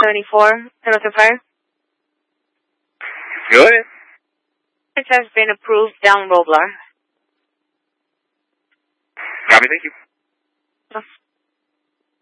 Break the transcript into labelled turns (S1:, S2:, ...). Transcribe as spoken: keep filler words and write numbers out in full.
S1: seventy-four, Hamilton Fire.
S2: Go ahead.
S1: It has been approved down Roblar.
S2: Copy, thank you.